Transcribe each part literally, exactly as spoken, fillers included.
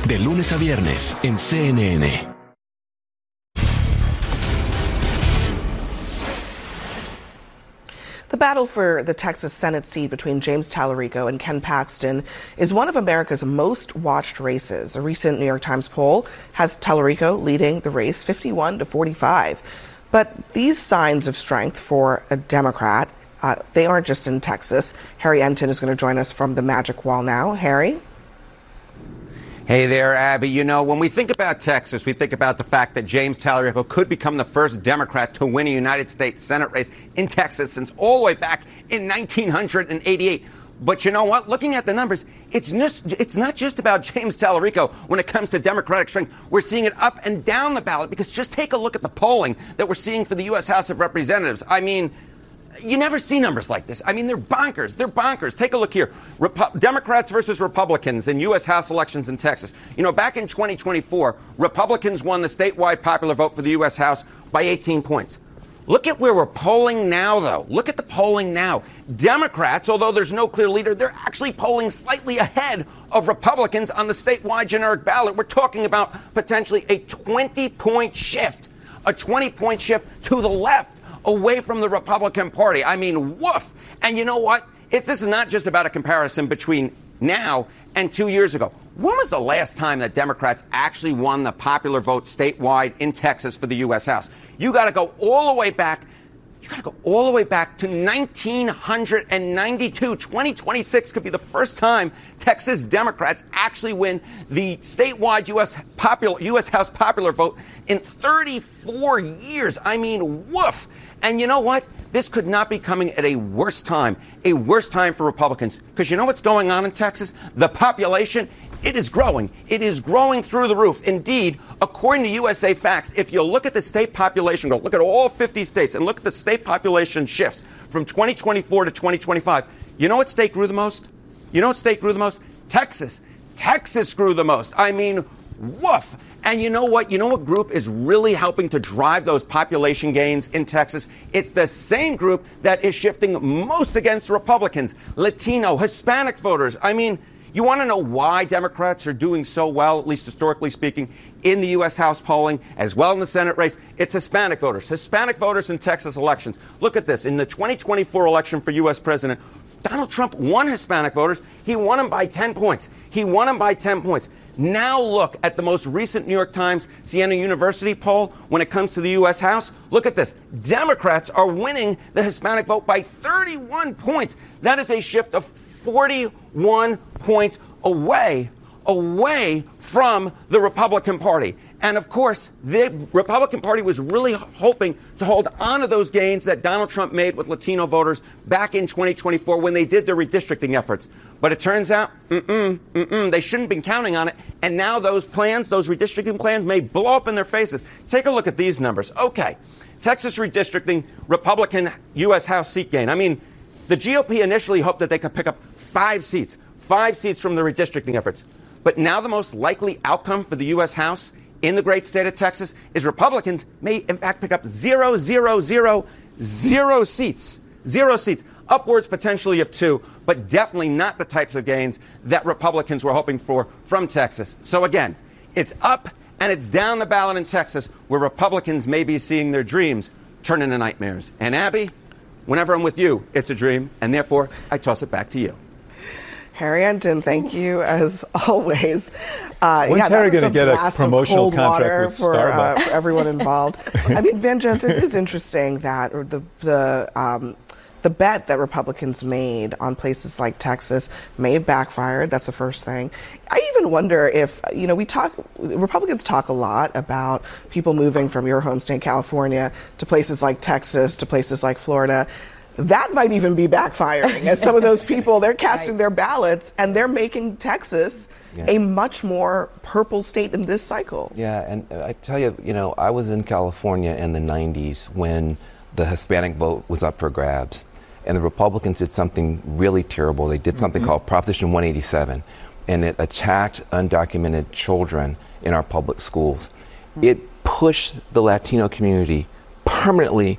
de lunes a viernes en C N N. The battle for the Texas Senate seat between James Tallarico and Ken Paxton is one of America's most watched races. A recent New York Times poll has Tallarico leading the race fifty-one to forty-five. But these signs of strength for a Democrat, uh, they aren't just in Texas. Harry Enton is going to join us from the Magic Wall now. Harry? Hey there, Abby. You know, when we think about Texas, we think about the fact that James Tallarico could become the first Democrat to win a United States Senate race in Texas since all the way back in nineteen eighty-eight. But you know what? Looking at the numbers, it's just, it's not just about James Tallarico when it comes to Democratic strength. We're seeing it up and down the ballot because just take a look at the polling that we're seeing for the U S House of Representatives. I mean, you never see numbers like this. I mean, they're bonkers. They're bonkers. Take a look here. Repu- Democrats versus Republicans in U S House elections in Texas. You know, back in twenty twenty-four, Republicans won the statewide popular vote for the U S House by eighteen points. Look at where we're polling now, though. Look at the polling now. Democrats, although there's no clear leader, they're actually polling slightly ahead of Republicans on the statewide generic ballot. We're talking about potentially a twenty-point shift, a twenty-point shift to the left, away from the Republican Party. I mean, woof. And you know what? It's, this is not just about a comparison between now and two years ago. When was the last time that Democrats actually won the popular vote statewide in Texas for the U S House? You got to go all the way back. You got to go all the way back to nineteen ninety-two. twenty twenty-six could be the first time Texas Democrats actually win the statewide U S popular U S House popular vote in thirty-four years. I mean, woof. And you know what? This could not be coming at a worse time, a worse time for Republicans. Because you know what's going on in Texas? The population, it is growing. It is growing through the roof. Indeed, according to U S A Facts, if you look at the state population growth, look at all fifty states, and look at the state population shifts from twenty twenty-four to twenty twenty-five, you know what state grew the most? You know what state grew the most? Texas. Texas grew the most. I mean, woof. And you know what? You know what group is really helping to drive those population gains in Texas? It's the same group that is shifting most against Republicans, Latino, Hispanic voters. I mean, you want to know why Democrats are doing so well, at least historically speaking, in the U S House polling, as well in the Senate race? It's Hispanic voters. Hispanic voters in Texas elections. Look at this. In the twenty twenty-four election for U S president, Donald Trump won Hispanic voters. He won them by ten points. He won them by ten points. Now look at the most recent New York Times Siena University poll when it comes to the U S House. Look at this. Democrats are winning the Hispanic vote by thirty-one points. That is a shift of forty-one points away, away from the Republican Party. And of course, the Republican Party was really hoping to hold on to those gains that Donald Trump made with Latino voters back in twenty twenty-four when they did their redistricting efforts. But it turns out, mm-mm, mm-mm, they shouldn't have been counting on it. And now those plans, those redistricting plans, may blow up in their faces. Take a look at these numbers. Okay, Texas redistricting, Republican U S House seat gain. I mean, the G O P initially hoped that they could pick up five seats, five seats from the redistricting efforts. But now the most likely outcome for the U S House in the great state of Texas is Republicans may, in fact, pick up zero, zero, zero, zero seats. Zero seats. Upwards potentially of two, but definitely not the types of gains that Republicans were hoping for from Texas. So again, it's up and it's down the ballot in Texas where Republicans may be seeing their dreams turn into nightmares. And Abby, whenever I'm with you, it's a dream, and therefore I toss it back to you. Harry Enton, thank you as always. Uh, When's yeah, Harry going to get a promotional contract with for, Starbucks? Uh, for everyone involved. I mean, Van Jones, it is interesting that the the um, the bet that Republicans made on places like Texas may have backfired. That's the first thing. I even wonder if, you know, we talk, Republicans talk a lot about people moving from your home state, California, to places like Texas, to places like Florida. That might even be backfiring, as some of those people, they're casting their ballots and they're making Texas yeah. a much more purple state in this cycle. Yeah, and I tell you, you know, I was in California in the nineties when the Hispanic vote was up for grabs. And the Republicans did something really terrible. They did something mm-hmm. called Proposition one eighty-seven, and it attacked undocumented children in our public schools. Mm-hmm. It pushed the Latino community permanently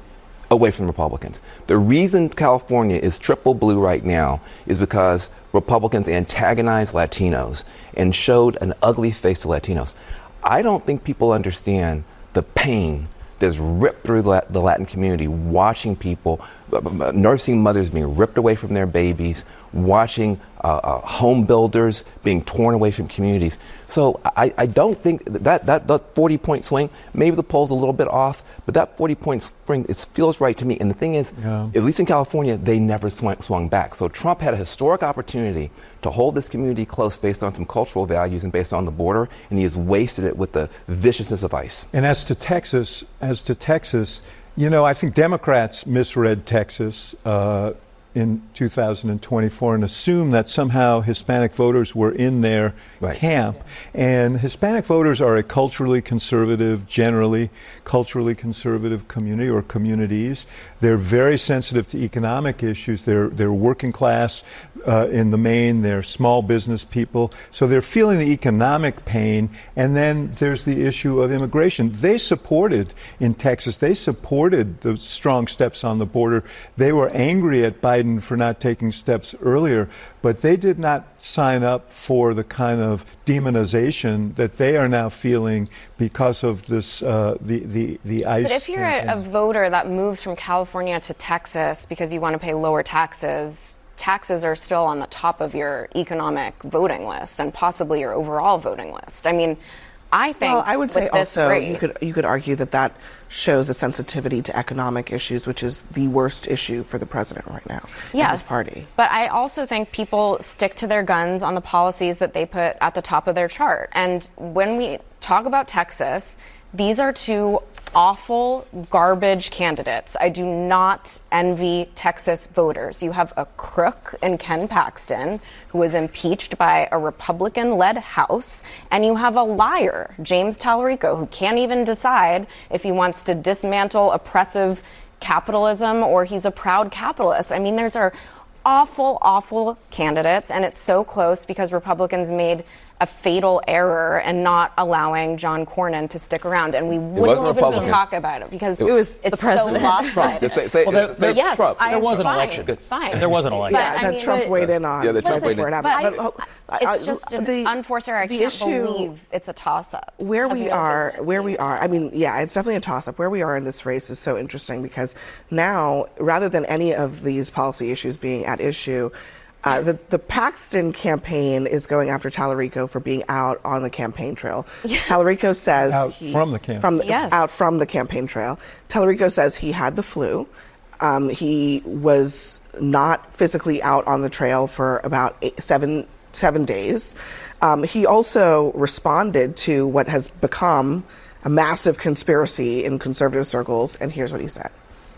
away from Republicans. The reason California is triple blue right now is because Republicans antagonized Latinos and showed an ugly face to Latinos. I don't think people understand the pain that's ripped through the Latin community, watching people, nursing mothers being ripped away from their babies, watching uh, uh, home builders being torn away from communities. So I, I don't think that, that that forty-point swing, maybe the poll's a little bit off, but that forty-point swing, it feels right to me. And the thing is, yeah. at least in California, they never swung, swung back. So Trump had a historic opportunity to hold this community close based on some cultural values and based on the border, and he has wasted it with the viciousness of ICE. And as to Texas, as to Texas, you know, I think Democrats misread Texas uh, in two thousand twenty-four and assumed that somehow Hispanic voters were in their right. camp. And Hispanic voters are a culturally conservative, generally culturally conservative community or communities. They're very sensitive to economic issues. They're they're working class uh, in the main. They're small business people. So they're feeling the economic pain. And then there's the issue of immigration. They supported, in Texas, they supported the strong steps on the border. They were angry at Biden for not taking steps earlier, but they did not sign up for the kind of demonization that they are now feeling because of this, uh, the, the, the ICE. But if you're a, a voter that moves from California to Texas because you want to pay lower taxes, taxes are still on the top of your economic voting list and possibly your overall voting list. I mean, I think well, I would say also race, you could you could argue that that shows a sensitivity to economic issues, which is the worst issue for the president right now. Yes, in his party. But I also think people stick to their guns on the policies that they put at the top of their chart. And when we talk about Texas, these are two awful garbage candidates. I do not envy Texas voters. You have a crook in Ken Paxton, who was impeached by a Republican-led House, and you have a liar, James Talarico, who can't even decide if he wants to dismantle oppressive capitalism or he's a proud capitalist. I mean, there's our awful, awful candidates, and it's so close because Republicans made a fatal error in not allowing John Cornyn to stick around, and we wouldn't even talk about it because it was it's so lopsided. Say, say, well, there, there, yes, Trump. I, there was an fine, election. Fine. There was an election. Yeah, but, that I mean, Trump but, weighed in on. Yeah, the Trump weighed in. But I, I, it's just an the, unforced error. I can't issue, believe it's a toss-up. Where we are, where we are, I mean, yeah, it's definitely a toss-up. Where we are in this race is so interesting because now, rather than any of these policy issues being at issue, Uh, the, the Paxton campaign is going after Talarico for being out on the campaign trail. Yeah. Talarico says out he, from the campaign. From the, yes. out from the campaign trail. Talarico says he had the flu. Um, he was not physically out on the trail for about eight, seven seven days. Um, he also responded to what has become a massive conspiracy in conservative circles, and here's what he said.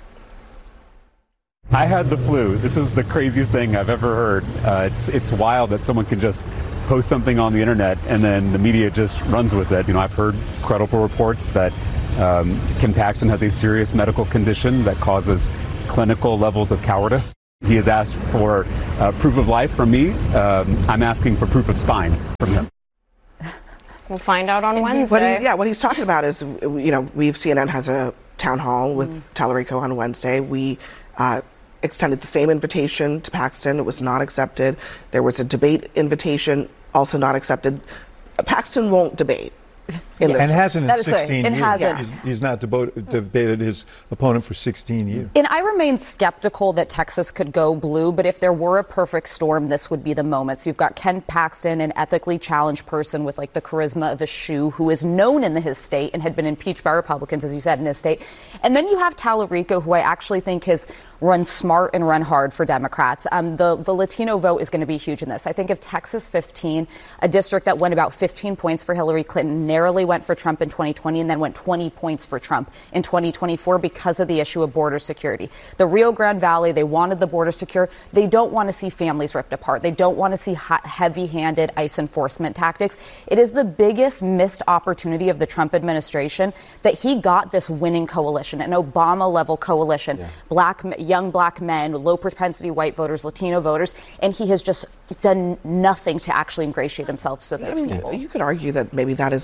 I had the flu. This is the craziest thing I've ever heard. Uh, it's it's wild that someone can just post something on the internet and then the media just runs with it. You know, I've heard credible reports that um, Ken Paxton has a serious medical condition that causes clinical levels of cowardice. He has asked for uh, proof of life from me. Um, I'm asking for proof of spine from him. We'll find out on Wednesday. What he, yeah, what he's talking about is, you know, we've C N N has a town hall with mm. Talarico on Wednesday. We uh, extended the same invitation to Paxton. It was not accepted. There was a debate invitation, also not accepted. Paxton won't debate. In yeah. this and hasn't that in sixteen years. Hasn't. He's, he's not devoted, debated his opponent for sixteen years. And I remain skeptical that Texas could go blue, but if there were a perfect storm, this would be the moment. So you've got Ken Paxton, an ethically challenged person with like the charisma of a shoe, who is known in his state and had been impeached by Republicans, as you said, in his state. And then you have Talarico, who I actually think has run smart and run hard for Democrats. Um, the, the Latino vote is going to be huge in this. I think if Texas fifteen, a district that went about fifteen points for Hillary Clinton, narrowly went for Trump in twenty twenty and then went twenty points for Trump in twenty twenty-four because of the issue of border security. The Rio Grande Valley, they wanted the border secure. They don't want to see families ripped apart. They don't want to see heavy-handed ICE enforcement tactics. It is the biggest missed opportunity of the Trump administration that he got this winning coalition, an Obama-level coalition, yeah. black young black men, low-propensity white voters, Latino voters, and he has just done nothing to actually ingratiate himself to those I mean, people. You could argue that maybe that is also because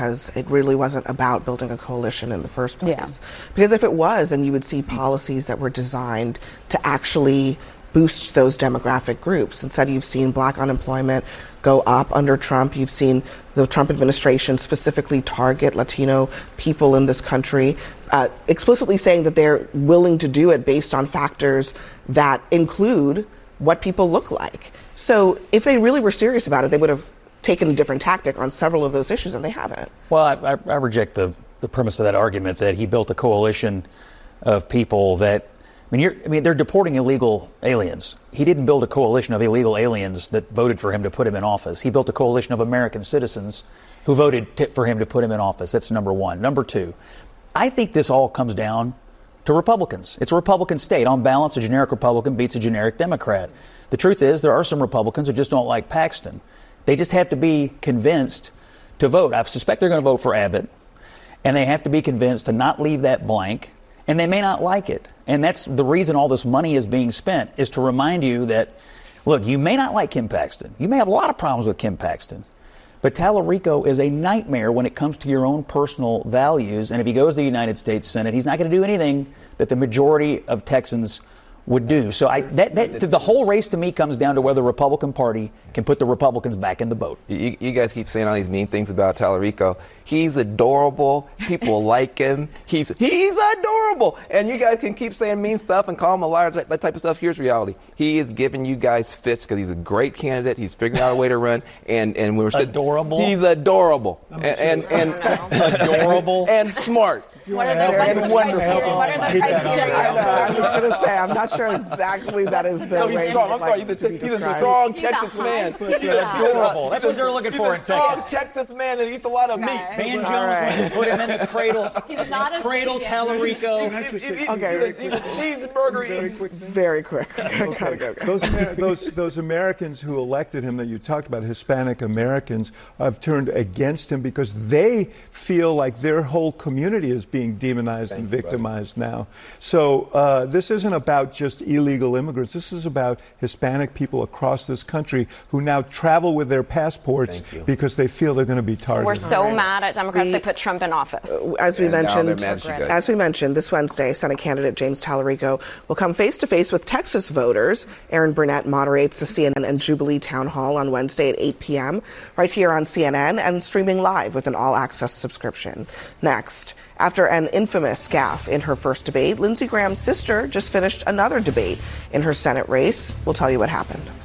because it really wasn't about building a coalition in the first place. Yeah. Because if it was, then you would see policies that were designed to actually boost those demographic groups. Instead, you've seen black unemployment go up under Trump. You've seen the Trump administration specifically target Latino people in this country, uh, explicitly saying that they're willing to do it based on factors that include what people look like. So if they really were serious about it, they would have taken a different tactic on several of those issues, and they haven't. Well, I, I, I reject the, the premise of that argument that he built a coalition of people that, I mean, you're, I mean, they're deporting illegal aliens. He didn't build a coalition of illegal aliens that voted for him to put him in office. He built a coalition of American citizens who voted t- for him to put him in office. That's number one. Number two, I think this all comes down to Republicans. It's a Republican state. On balance, a generic Republican beats a generic Democrat. The truth is, there are some Republicans who just don't like Paxton. They just have to be convinced to vote. I suspect they're going to vote for Abbott, and they have to be convinced to not leave that blank, and they may not like it. And that's the reason all this money is being spent, is to remind you that, look, you may not like Kim Paxton. You may have a lot of problems with Kim Paxton. But Tallarico is a nightmare when it comes to your own personal values. And if he goes to the United States Senate, he's not going to do anything that the majority of Texans would do. So I, that, that, the whole race to me comes down to whether the Republican Party can put the Republicans back in the boat. You, you guys keep saying all these mean things about Tallarico. He's adorable. People like him. He's he's adorable. And you guys can keep saying mean stuff and call him a liar, that, that type of stuff. Here's reality. He is giving you guys fits because he's a great candidate. He's figuring out a way to run. And, and we're adorable. He's adorable. And, and, and, and adorable. And smart. What are the, what's the criteria? What are the criteria? I know. I was going to say, I'm not sure exactly that is the No, he's way strong. you'd I'm like sorry. He's a, to be he's a described. strong He's Texas a man. high- He's adorable. That's what they're looking he's for a in strong Texas. Texas man that eats a lot of meat. Van Jones All right. wants to put him in the cradle. He's not a Cradle vegan. Tallarico. Okay. He's a cheeseburger. Very quick. Very quick. I gotta go. Those, Amer- those, those Americans who elected him that you talked about, Hispanic Americans, have turned against him because they feel like their whole community is being demonized Thank and you, victimized now. So uh, this isn't about just illegal immigrants. This is about Hispanic people across this country who now travel with their passports Thank you. because they feel they're going to be targeted. We're so right. mad at Democrats We- they put Trump in office. As we And now mentioned, they're mad at you guys. as we mentioned, this Wednesday, Senate candidate James Tallarico will come face to face with Texas voters. Aaron Burnett moderates the C N N and Jubilee Town Hall on Wednesday at eight p.m. right here on C N N and streaming live with an all-access subscription. Next, after an infamous gaffe in her first debate, Lindsey Graham's sister just finished another debate in her Senate race. We'll tell you what happened.